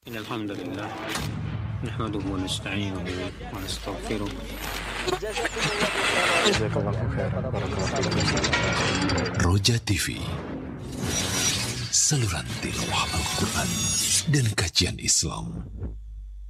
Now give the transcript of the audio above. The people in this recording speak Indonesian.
إن الحمد لله نحمده ونستعينه ونستغفره. جزاك الله خير. بارك الله فيك. Roja TV, saluran tilawah Al-Quran dan kajian Islam